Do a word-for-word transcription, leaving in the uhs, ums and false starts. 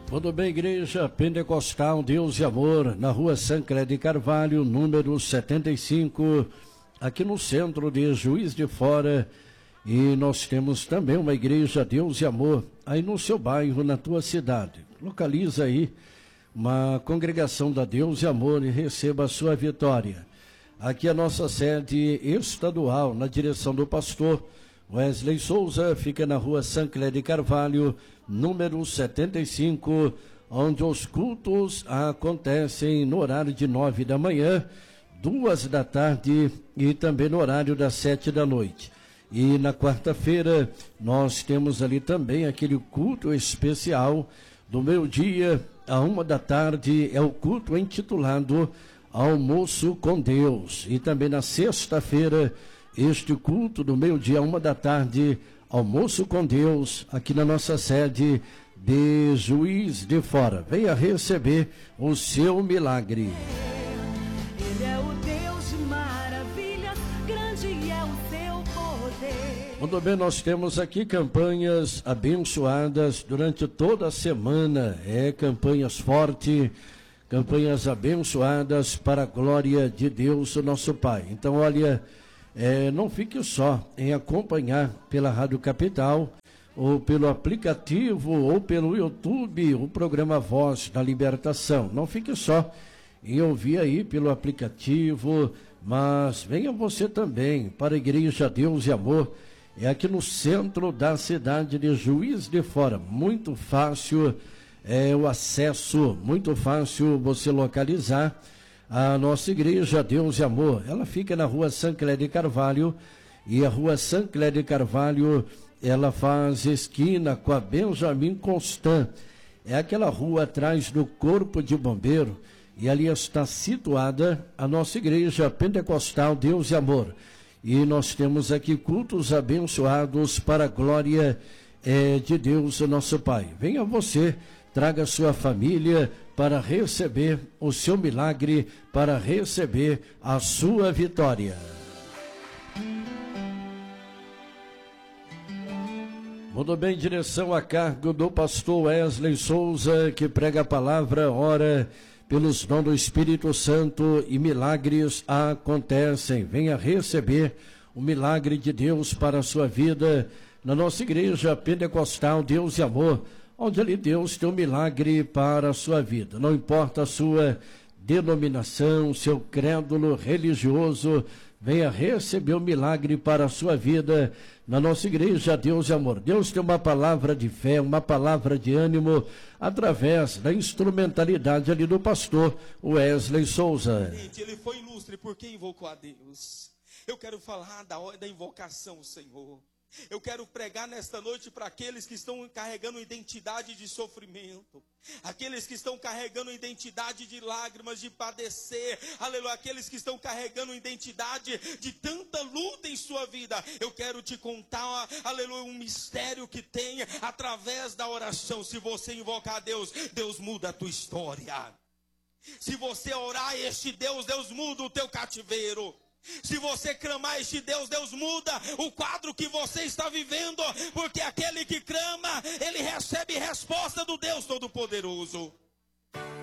Muito bem, Igreja Pentecostal Deus e Amor, na rua Sancler de Carvalho, número setenta e cinco, aqui no centro de Juiz de Fora. E nós temos também uma Igreja Deus e Amor, aí no seu bairro, na tua cidade. Localiza aí uma congregação da Deus e Amor e receba a sua vitória. Aqui a nossa sede estadual, na direção do pastor Wesley Souza, fica na rua Sancler de Carvalho, número setenta e cinco, onde os cultos acontecem no horário de nove da manhã, duas da tarde e também no horário das sete da noite. E na quarta-feira nós temos ali também aquele culto especial do meio-dia a uma da tarde, é o culto intitulado Almoço com Deus. E também na sexta-feira, este culto do meio-dia a uma da tarde, Almoço com Deus, aqui na nossa sede de Juiz de Fora. Venha receber o seu milagre. Ele é o Deus de maravilhas, grande é o seu poder. Muito bem, nós temos aqui campanhas abençoadas durante toda a semana. É campanhas fortes, campanhas abençoadas para a glória de Deus, o nosso Pai. Então, olha, é, não fique só em acompanhar pela Rádio Capital, ou pelo aplicativo, ou pelo YouTube, o programa Voz da Libertação. Não fique só em ouvir aí pelo aplicativo, mas venha você também para a Igreja Deus e Amor. É aqui no centro da cidade de Juiz de Fora. Muito fácil é o acesso, muito fácil você localizar a nossa Igreja Deus e Amor. Ela fica na rua Sancler de Carvalho, e a rua Sancler de Carvalho, ela faz esquina com a Benjamin Constant. É aquela rua atrás do Corpo de Bombeiro, e ali está situada a nossa Igreja Pentecostal Deus e Amor. E nós temos aqui cultos abençoados para a glória é, de Deus, o nosso Pai. Venha você, traga sua família para receber o seu milagre, para receber a sua vitória. Muito bem, direção a cargo do pastor Wesley Souza, que prega a palavra, ora pelos dons do Espírito Santo e milagres acontecem. Venha receber o milagre de Deus para a sua vida na nossa Igreja Pentecostal Deus e Amor, onde ali Deus tem um milagre para a sua vida. Não importa a sua denominação, seu crédulo religioso, venha receber o milagre para a sua vida na nossa Igreja Deus e Amor. Deus tem uma palavra de fé, uma palavra de ânimo, através da instrumentalidade ali do pastor Wesley Souza. Ele foi ilustre porque invocou a Deus. Eu quero falar da, da invocação, Senhor. Eu quero pregar nesta noite para aqueles que estão carregando identidade de sofrimento, aqueles que estão carregando identidade de lágrimas, de padecer, aleluia, aqueles que estão carregando identidade de tanta luta em sua vida. Eu quero te contar, aleluia, um mistério que tem através da oração. Se você invocar a Deus, Deus muda a tua história. Se você orar a este Deus, Deus muda o teu cativeiro. Se você clamar a este Deus, Deus muda o quadro que você está vivendo, porque aquele que clama, ele recebe resposta do Deus Todo-Poderoso.